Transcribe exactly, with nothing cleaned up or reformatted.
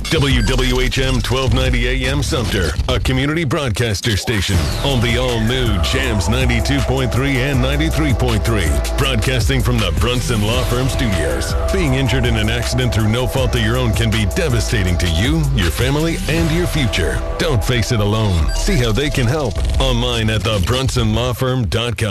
W W H M twelve ninety A M Sumter, a community broadcaster station on the all-new Jams ninety-two point three and ninety-three point three. Broadcasting from the Brunson Law Firm Studios. Being injured in an accident through no fault of your own can be devastating to you, your family, and your future. Don't face it alone. See how they can help online at the brunson law firm dot com.